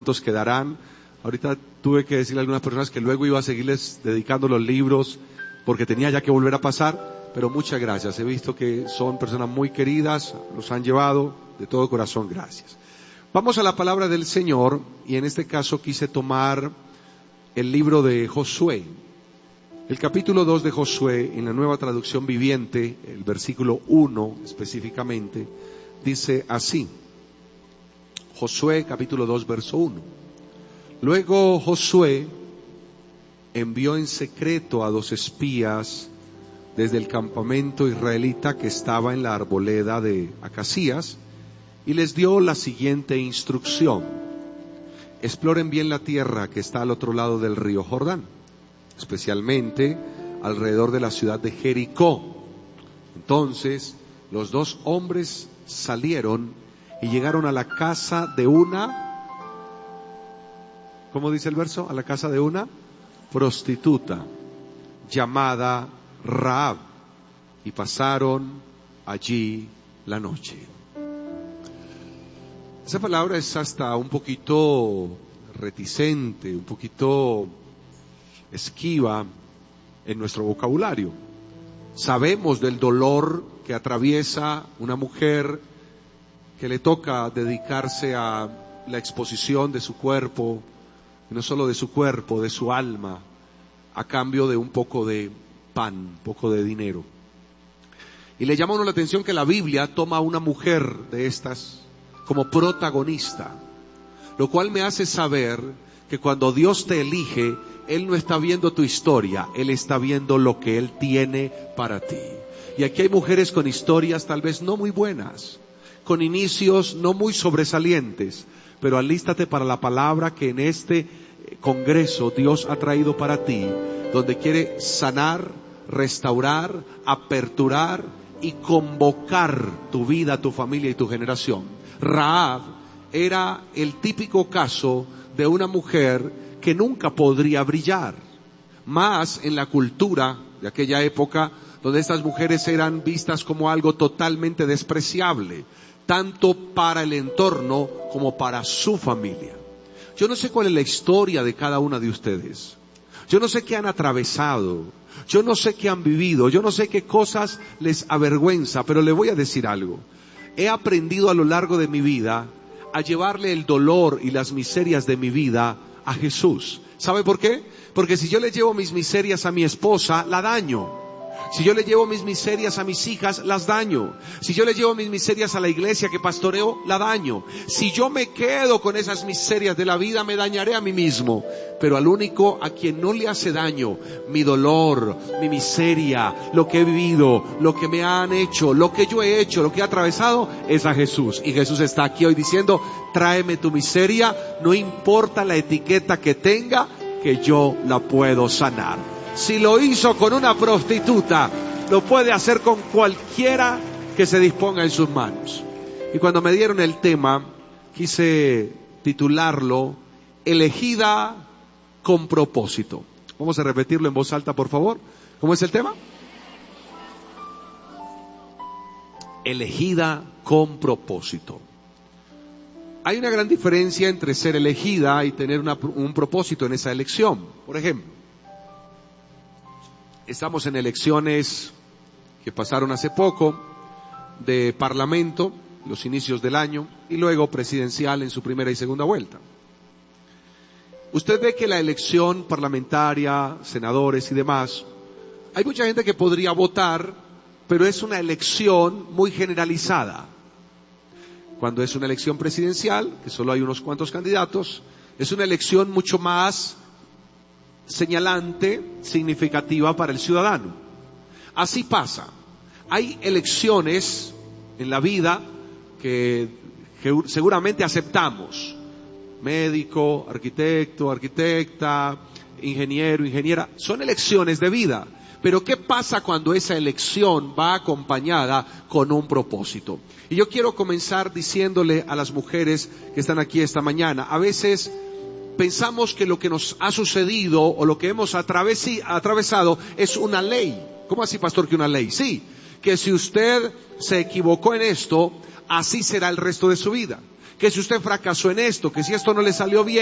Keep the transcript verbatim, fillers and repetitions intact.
quedarán. Ahorita tuve que decirle a algunas personas que luego iba a seguirles dedicando los libros porque tenía ya que volver a pasar, pero muchas gracias. He visto que son personas muy queridas, los han llevado de todo corazón, gracias. Vamos a la palabra del Señor y en este caso quise tomar el libro de Josué. El capítulo dos de Josué, en la Nueva Traducción Viviente, el versículo uno específicamente, dice así. Josué capítulo dos verso uno. Luego Josué envió en secreto a dos espías desde el campamento israelita que estaba en la arboleda de Acacías y les dio la siguiente instrucción: exploren bien la tierra que está al otro lado del río Jordán, especialmente alrededor de la ciudad de Jericó. Entonces los dos hombres salieron y llegaron a la casa de una, ¿cómo dice el verso? A la casa de una prostituta llamada Rahab, y pasaron allí la noche. Esa palabra es hasta un poquito reticente, un poquito esquiva en nuestro vocabulario. Sabemos del dolor que atraviesa una mujer que le toca dedicarse a la exposición de su cuerpo, y no solo de su cuerpo, de su alma, a cambio de un poco de pan, un poco de dinero. Y le llama a uno la atención que la Biblia toma a una mujer de estas como protagonista, lo cual me hace saber que cuando Dios te elige, Él no está viendo tu historia, Él está viendo lo que Él tiene para ti. Y aquí hay mujeres con historias tal vez no muy buenas, con inicios no muy sobresalientes, pero alístate para la palabra que en este congreso Dios ha traído para ti, donde quiere sanar, restaurar, aperturar y convocar tu vida, tu familia y tu generación. Rahab era el típico caso de una mujer que nunca podría brillar, más en la cultura de aquella época, donde estas mujeres eran vistas como algo totalmente despreciable, tanto para el entorno como para su familia. Yo no sé cuál es la historia de cada una de ustedes. Yo no sé qué han atravesado. Yo no sé qué han vivido. Yo no sé qué cosas les avergüenza, pero le voy a decir algo. He aprendido a lo largo de mi vida a llevarle el dolor y las miserias de mi vida a Jesús. ¿Sabe por qué? Porque si yo le llevo mis miserias a mi esposa, la daño. Si yo le llevo mis miserias a mis hijas, las daño. Si yo le llevo mis miserias a la iglesia que pastoreo, la daño. Si yo me quedo con esas miserias de la vida, me dañaré a mí mismo. Pero al único a quien no le hace daño mi dolor, mi miseria, lo que he vivido, lo que me han hecho, lo que yo he hecho, lo que he atravesado, es a Jesús. Y Jesús está aquí hoy diciendo: tráeme tu miseria, no importa la etiqueta que tenga, que yo la puedo sanar. Si lo hizo con una prostituta, lo puede hacer con cualquiera que se disponga en sus manos. Y cuando me dieron el tema, quise titularlo Elegida con propósito. Vamos a repetirlo en voz alta, por favor. ¿Cómo es el tema? Elegida con propósito. Hay una gran diferencia entre ser elegida y tener una, un propósito en esa elección. Por ejemplo, estamos en elecciones que pasaron hace poco, de parlamento, los inicios del año, y luego presidencial en su primera y segunda vuelta. Usted ve que la elección parlamentaria, senadores y demás, hay mucha gente que podría votar, pero es una elección muy generalizada. Cuando es una elección presidencial, que solo hay unos cuantos candidatos, es una elección mucho más señalante, significativa para el ciudadano. Así pasa. Hay elecciones en la vida que, que seguramente aceptamos. Médico, arquitecto, arquitecta, ingeniero, ingeniera. Son elecciones de vida. Pero ¿qué pasa cuando esa elección va acompañada con un propósito? Y yo quiero comenzar diciéndole a las mujeres que están aquí esta mañana, a veces pensamos que lo que nos ha sucedido o lo que hemos atravesi, atravesado es una ley. ¿Cómo así, pastor, que una ley? Sí, que si usted se equivocó en esto, así será el resto de su vida. que si usted fracasó en esto, que si esto no le salió bien,